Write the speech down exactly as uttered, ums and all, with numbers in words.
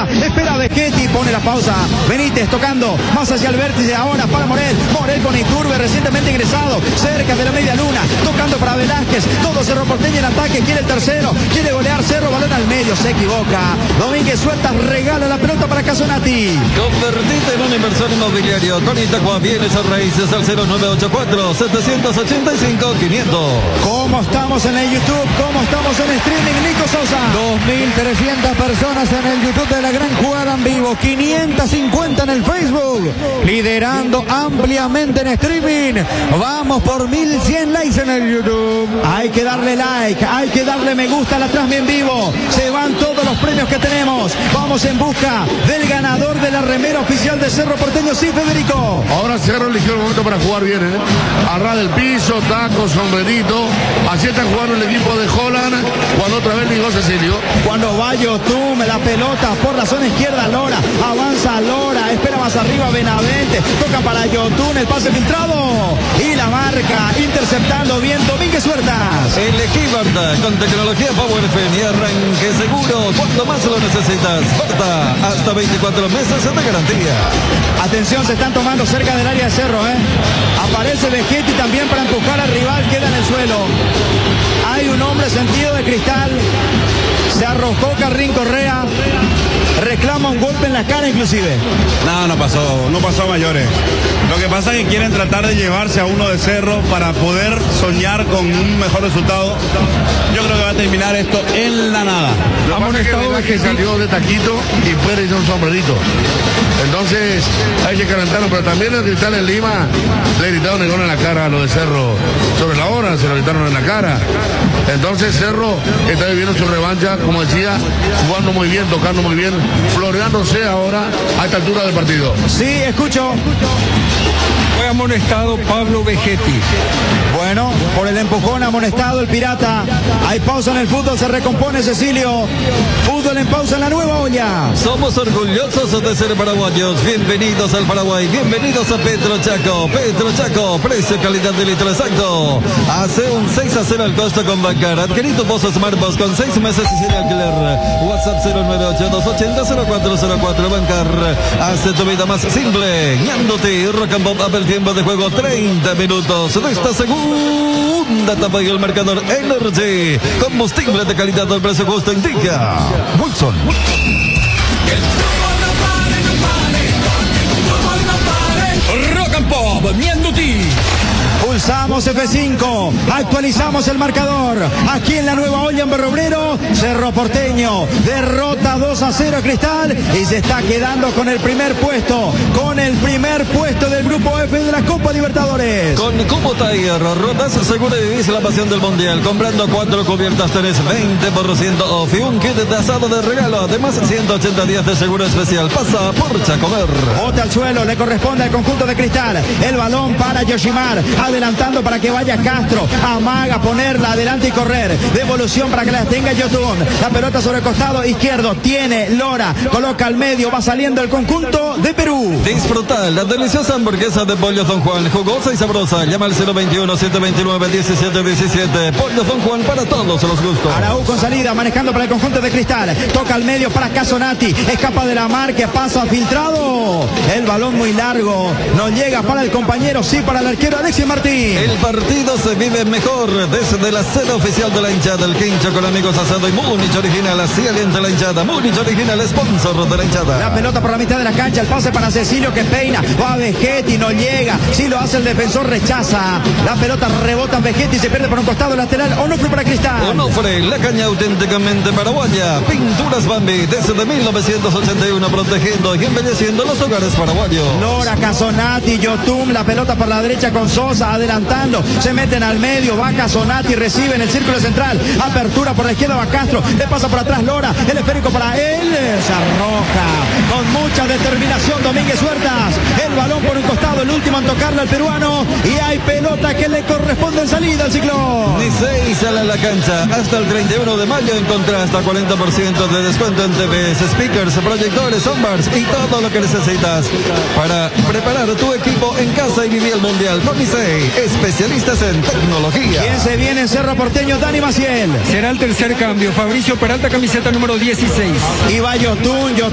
derecha. Espera Vegetti, pone la pausa. Benítez tocando más hacia el vértice ahora para Morel. Morel con Iturbe, recientemente ingresado. Cerca de la media luna. Tocando para Velázquez. Todo Cerro Porteño en ataque. Quiere el tercero. Quiere golear Cerro. Balón al medio. Se equivoca. Domínguez suelta. Regala la pelota para Casonati. Convertite en un inversor inmobiliario. Con Itacua Bienes a Raíces al cero nueve ocho cuatro, siete ocho cinco, quinientos. ¿Cómo estamos en el YouTube? ¿Cómo estamos en streaming, Nico Sosa? dos mil trescientas personas en el YouTube de La Gran Jugada en vivo. quinientos cincuenta en el Facebook. Liderando ampliamente en streaming. Vamos por mil cien likes en el YouTube. Hay que darle like, hay que darle me gusta a la transmisión en vivo. Se van todos los premios que tenemos. Vamos en busca del ganador de la remera oficial de Cerro Porteño. Sí, Federico. Ahora Cerro eligió el momento para jugar bien, ¿eh? Arra del piso, taco, sombrerito. Así está jugando el equipo de Holland. Cuando otra vez dijo Cecilio. Cuando va Yotun, la pelota por la zona izquierda, Lora. Avanza Lora, espera más arriba Benavente. Toca para Yotun, el pase filtrado. Y la marca, interceptando bien Domínguez Huertas. Elegí Berta con tecnología PowerFen y arranque seguro. Cuanto más lo necesitas. Berta, hasta veinticuatro meses de garantía. Atención, se están tomando cerca del área de Cerro, ¿eh? Aparece Vegetti también para empujar al rival, queda en el suelo. Hay un hombre sentido de cristal. Se arrojó Carrín Correa. Reclama un golpe en la cara inclusive. No, no pasó, no pasó a mayores. Lo que pasa es que quieren tratar de llevarse a uno de Cerro para poder soñar con un mejor resultado. Yo creo que va a terminar esto en la nada. Lo que pasa es que salió de taquito y Pérez hizo un sombrerito. Entonces hay que calentarlo, pero también el Cristal en Lima le gritaron el gol en la cara a lo de Cerro sobre la hora, se lo gritaron en la cara. Entonces Cerro está viviendo su revancha, como decía, jugando muy bien, tocando muy bien, floreándose ahora a esta altura del partido. Sí, escucho. Fue amonestado Pablo Vegetti. Bueno, por el empujón amonestado el Pirata. Hay pausa en el fútbol, se recompone Cecilio. Fútbol en pausa en la nueva olla. Somos orgullosos de ser paraguayos. Bienvenidos al Paraguay. Bienvenidos a Petro Chaco. Petro Chaco, precio, calidad de litro exacto. Hace un seis a cero al costo con Bancar. Adquirí tu Pozo Smartbox con seis meses y sin alquiler. WhatsApp cero nueve ocho dos ocho cero cero cuatro cero cuatro. Bancar. Hace tu vida más simple. Ñándote. Rock and Pop Apple. Tiempo de juego treinta minutos de esta segunda etapa y el marcador Energy. Combustible de calidad al precio justo indica Wilson. Rock and Pop, Ñándote. Pulsamos F cinco, actualizamos el marcador. Aquí en la nueva olla en Berrobrero, Cerro Porteño derrota dos a cero a Cristal y se está quedando con el primer puesto, con el primer puesto del grupo F de la Copa Libertadores. Con Cubo Tiger, rotas segura y vivís la pasión del mundial. Comprando cuatro cubiertas tenés veinte por ciento off y un kit de asado de regalo. Además, ciento ochenta días de seguro especial. Pasa por Chacomer. Bote al suelo, le corresponde al conjunto de Cristal. El balón para Yoshimar. Adelantando para que vaya Castro. Amaga ponerla adelante y correr. Devolución para que la tenga Yotun. La pelota sobre el costado izquierdo. Tiene Lora. Coloca al medio. Va saliendo el conjunto de Perú. Disfruta la deliciosa hamburguesa de Pollo Don Juan. Jugosa y sabrosa. Llama al cero veintiuno, siete veintinueve, diecisiete diecisiete. Pollo Don Juan para todos los gustos. Araú con salida. Manejando para el conjunto de Cristal. Toca al medio para Casonati. Escapa de la marca. Pasa filtrado. El balón muy largo. No llega para el compañero. Sí para el arquero Alexis Martín. El partido se vive mejor desde la sede oficial de la hinchada, el Quincho con amigos asado y Múnich Original, así alienta la hinchada. Múnich Original, sponsor de la hinchada. La pelota por la mitad de la cancha, el pase para Cecilio que peina, va Vegetti, no llega, si lo hace el defensor rechaza, la pelota rebota en Vegetti y se pierde por un costado lateral. Onofre para Cristal. Onofre, la caña auténticamente paraguaya. Pinturas Bambi desde mil novecientos ochenta y uno, protegiendo y embelleciendo los hogares paraguayos. Lora, Casonati, Yotun, la pelota por la derecha con Sosa, adelantando, se meten al medio, va Casonati, recibe en el círculo central, apertura por la izquierda, va Castro, le pasa por atrás Lora, el esférico para él, se arroja con mucha determinación Domínguez Huertas, el balón por un costado, el último en tocarlo al peruano, y hay pelota que le corresponde en salida al Ciclón. Ni seis sale a la cancha, hasta el treinta y uno de mayo encontrá hasta cuarenta por ciento de descuento en T Vs, speakers, proyectores, soundbars y todo lo que necesitas para preparar tu equipo en casa y vivir el mundial. Con Ni seis, especialistas en tecnología. ¿Quién se viene en Cerro Porteño? Dani Maciel. Será el tercer cambio. Fabricio Peralta, camiseta número dieciséis. Y va Yotun, Yotun.